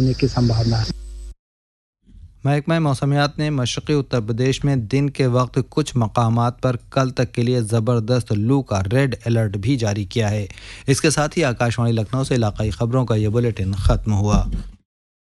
होने की संभावना है। महकमा मौसमियात ने मशरक़ी उत्तर प्रदेश में दिन के वक्त कुछ मकामात पर कल तक के लिए ज़बरदस्त लू का रेड अलर्ट भी जारी किया है। इसके साथ ही आकाशवाणी लखनऊ से इलाकाई ख़बरों का ये बुलेटिन ख़त्म हुआ।